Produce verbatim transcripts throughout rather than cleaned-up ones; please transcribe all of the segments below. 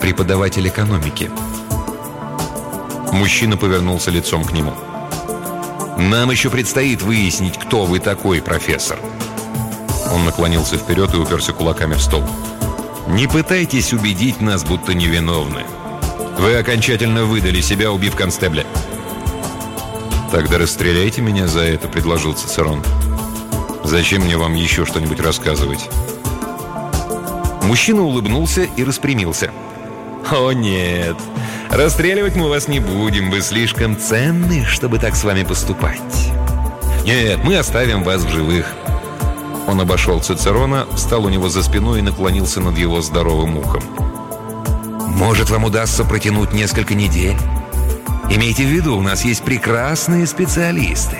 преподаватель экономики». Мужчина повернулся лицом к нему. «Нам еще предстоит выяснить, кто вы такой, профессор». Он наклонился вперед и уперся кулаками в стол. «Не пытайтесь убедить нас, будто невиновны. Вы окончательно выдали себя, убив констебля». «Тогда расстреляйте меня за это», — предложил Цицерон. «Зачем мне вам еще что-нибудь рассказывать?» Мужчина улыбнулся и распрямился. «О нет, расстреливать мы вас не будем, вы слишком ценны, чтобы так с вами поступать. Нет, мы оставим вас в живых». Он обошел Цицерона, встал у него за спиной и наклонился над его здоровым ухом. «Может, вам удастся протянуть несколько недель? Имейте в виду, у нас есть прекрасные специалисты».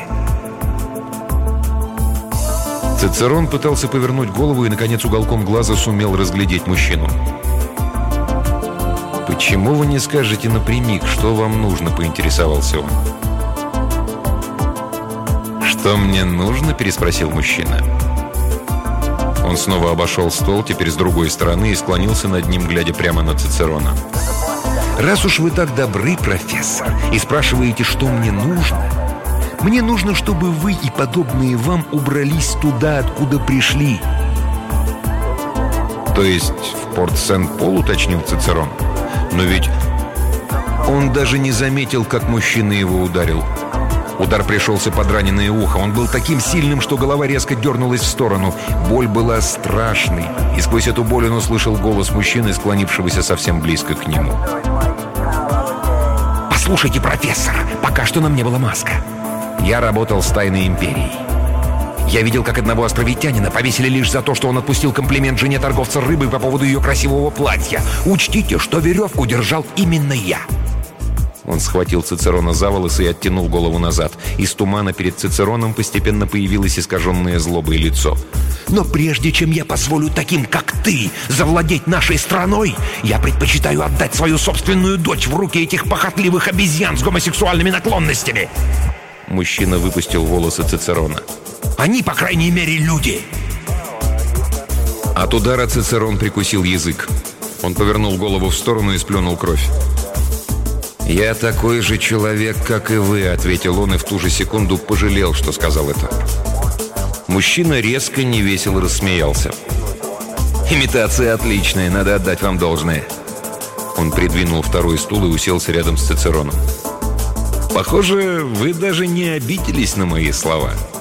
Цицерон пытался повернуть голову и, наконец, уголком глаза сумел разглядеть мужчину. «Почему вы не скажете напрямик, что вам нужно?» — поинтересовался он. «Что мне нужно?» — переспросил мужчина. Он снова обошел стол, теперь с другой стороны, и склонился над ним, глядя прямо на Цицерона. «Раз уж вы так добры, профессор, и спрашиваете, что мне нужно, мне нужно, чтобы вы и подобные вам убрались туда, откуда пришли». «То есть в порт Сент-Пол?» — уточнил Цицерон. «Но ведь он даже не заметил, как мужчина его ударил. Удар пришелся под раненое ухо. Он был таким сильным, что голова резко дернулась в сторону. Боль была страшной, и сквозь эту боль он услышал голос мужчины, склонившегося совсем близко к нему. «Послушайте, профессор, пока что на мне была маска. Я работал с тайной империей. Я видел, как одного островитянина повесили лишь за то, что он отпустил комплимент жене торговца рыбой по поводу ее красивого платья. Учтите, что веревку держал именно я». Он схватил Цицерона за волосы и оттянул голову назад. Из тумана перед Цицероном постепенно появилось искаженное злобой лицо. «Но прежде чем я позволю таким, как ты, завладеть нашей страной, я предпочитаю отдать свою собственную дочь в руки этих похотливых обезьян с гомосексуальными наклонностями». Мужчина выпустил волосы Цицерона. «Они, по крайней мере, люди!» От удара Цицерон прикусил язык. Он повернул голову в сторону и сплюнул кровь. «Я такой же человек, как и вы», — ответил он и в ту же секунду пожалел, что сказал это. Мужчина резко, невесело рассмеялся. «Имитация отличная, надо отдать вам должное». Он придвинул второй стул и уселся рядом с Цицероном. «Похоже, вы даже не обиделись на мои слова».